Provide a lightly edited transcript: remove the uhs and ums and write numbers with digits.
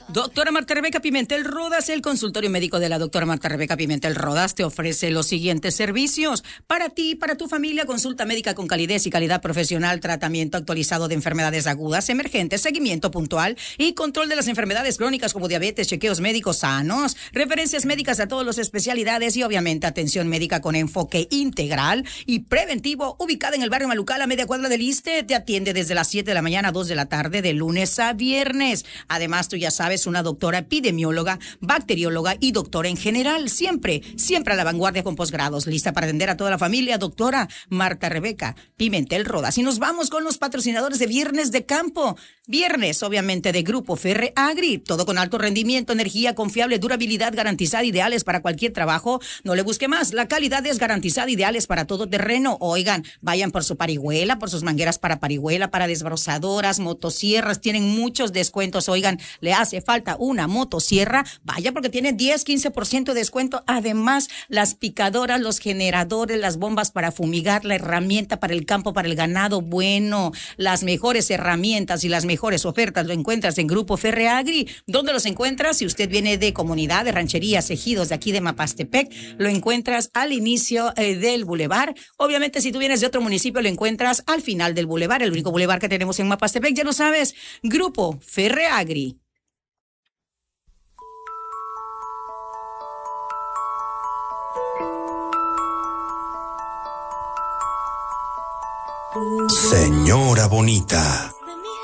Doctora Marta Rebeca Pimentel Rodas, el consultorio médico de la doctora Marta Rebeca Pimentel Rodas te ofrece los siguientes servicios. Para ti, para tu familia, consulta médica con calidez y calidad profesional, tratamiento actualizado de enfermedades agudas, emergentes, seguimiento puntual y control de las enfermedades crónicas como diabetes, chequeos médicos sanos, referencias médicas a todas las especialidades y obviamente atención médica con enfoque integral y preventivo, ubicada en el barrio Malucal, a media cuadra del Iste. Te atiende desde las 7 de la mañana a 2 de la tarde, de lunes a viernes. Además, tú ya sabes, una doctora epidemióloga, bacterióloga y doctora en general. Siempre a la vanguardia con posgrados. Lista para atender a toda la familia, doctora Marta Rebeca Pimentel Rodas. Y nos vamos con los patrocinadores de Viernes de Campo. Viernes, obviamente, de Grupo Ferre Agri. Todo con alto rendimiento, energía confiable, durabilidad garantizada, ideales para cualquier trabajo. No le busque más. La calidad es garantizada, ideales para todo terreno. Oigan, vayan por su parihuela, por sus mangueras para parihuela, para desbrozadoras, motosierras. Tienen muchos descuentos. Oigan, le hace falta una motosierra, vaya, porque tiene 10-15% de descuento. Además, las picadoras, los generadores, las bombas para fumigar, la herramienta para el campo, para el ganado, bueno, las mejores herramientas y las mejores ofertas lo encuentras en Grupo Ferre Agri. ¿Dónde los encuentras? Si usted viene de comunidad, de rancherías, ejidos de aquí de Mapastepec, lo encuentras al inicio del bulevar. Obviamente, si tú vienes de otro municipio, lo encuentras al final del bulevar, el único bulevar que tenemos en Mapastepec, ya lo sabes, Grupo Ferre Agri. Señora bonita,